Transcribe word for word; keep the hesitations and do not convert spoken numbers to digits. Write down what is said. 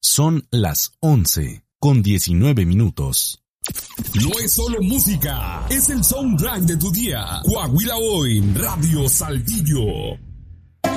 Son las once con diecinueve minutos. No es solo música, es el soundtrack de tu día. Coahuila Hoy, Radio Saltillo.